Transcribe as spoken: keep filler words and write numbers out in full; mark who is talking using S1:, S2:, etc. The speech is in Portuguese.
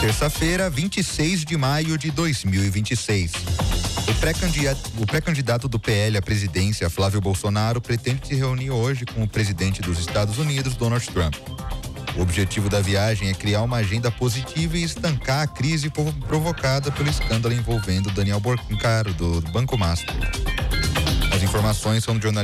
S1: Terça-feira, vinte e seis de maio de dois mil e vinte e seis. O pré-candidato, o pré-candidato do P L à presidência, Flávio Bolsonaro, pretende se reunir hoje com o presidente dos Estados Unidos, Donald Trump. O objetivo da viagem é criar uma agenda positiva e estancar a crise provocada pelo escândalo envolvendo Daniel Borcaro, do Banco Master. As informações são do jornalista